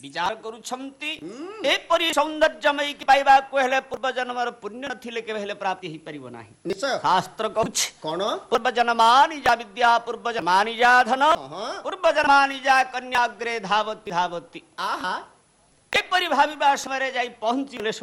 विचार करुछंती एपरि सौंदर्यमय की पाइबा को हेले पूर्व जन्मर पुण्य नथिले के हेले प्राप्ति ही परिबो नाही निश्चय शास्त्र कहछ कोन पूर्व जन्मानि जा विद्या पूर्व जन्मानि जा धन पूर्व जन्मानि जा कन्या अग्रे धावती धावती आहा एपरि भाबिबा समय जाई पहुंचिले